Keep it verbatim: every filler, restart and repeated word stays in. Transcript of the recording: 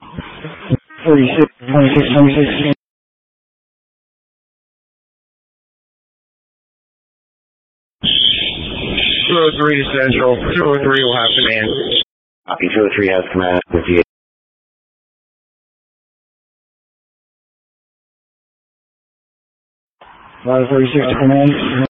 forty-six, twenty-six, twenty-six. two oh three Central. two oh three will have command. Copy, two oh three has command. fifty-eight. five forty-six command.